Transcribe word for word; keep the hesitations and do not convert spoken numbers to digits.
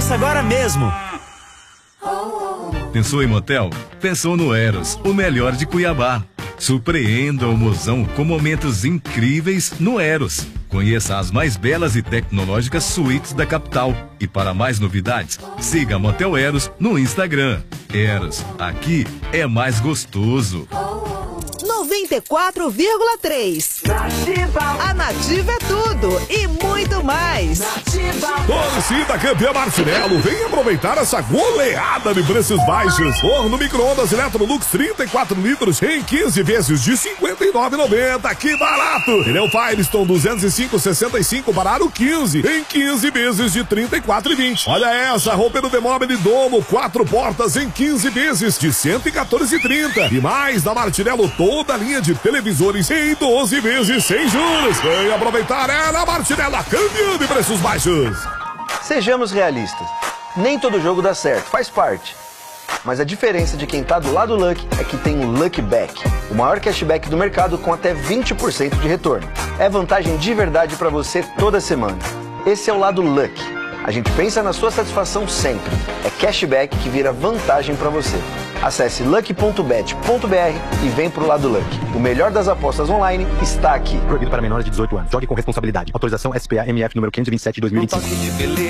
Peça agora mesmo. Pensou em motel? Pensou no Eros, o melhor de Cuiabá. Surpreenda o mozão com momentos incríveis no Eros. Conheça as mais belas e tecnológicas suítes da capital. E para mais novidades, siga Motel Eros no Instagram. Eros, aqui é mais gostoso. noventa e quatro vírgula três. Nativa. A Nativa é tudo e muito mais. Nativa. Torcida campeã Martinello, vem aproveitar essa goleada de preços baixos. Forno micro-ondas Electrolux trinta e quatro litros em quinze vezes de cinquenta e nove reais e noventa centavos. Que barato! Pneu Firestone duzentos e cinco, sessenta e cinco, barato quinze em quinze vezes de trinta e quatro reais e vinte centavos. Olha essa, roupeiro Demóvel de Domo, quatro portas em quinze vezes de cento e quatorze reais e trinta centavos. E mais na Martinello, toda a linha de televisores em doze vezes sem juros. Vem aproveitar, é na Martinello, a campeã de preços baixos. Sejamos realistas, nem todo jogo dá certo, faz parte. Mas a diferença de quem tá do lado Lucky é que tem o Lucky Back, o maior cashback do mercado com até vinte por cento de retorno. É vantagem de verdade para você toda semana. Esse é o lado Lucky. A gente pensa na sua satisfação sempre. É cashback que vira vantagem para você. Acesse lucky ponto bet ponto br e vem pro lado Lucky. O melhor das apostas online está aqui. Proibido para menores de dezoito anos. Jogue com responsabilidade. Autorização S P A M F número quinhentos e vinte e sete de dois mil e vinte e cinco.